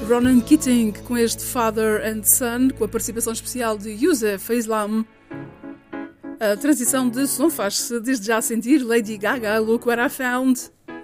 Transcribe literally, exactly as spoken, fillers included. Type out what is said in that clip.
Ronan Keating com este Father and Son, com a participação especial de Yousef Islam. A transição de som faz-se desde já sentir. Lady Gaga, Look What I Found.